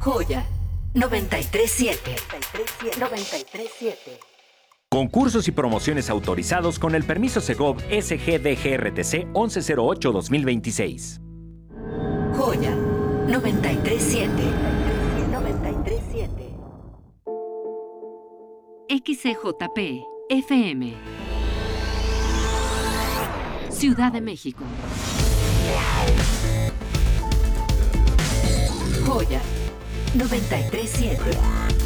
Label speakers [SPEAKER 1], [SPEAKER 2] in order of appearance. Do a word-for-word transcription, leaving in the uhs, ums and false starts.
[SPEAKER 1] Joya noventa y tres siete. noventa y tres siete.
[SPEAKER 2] Concursos y promociones autorizados con el permiso Segov S G D G R T C once cero ocho dos mil veintiséis.
[SPEAKER 1] Joya noventa y tres siete. noventa y tres siete.
[SPEAKER 3] X C J P F M Ciudad de México.
[SPEAKER 1] Joya noventa y tres siete.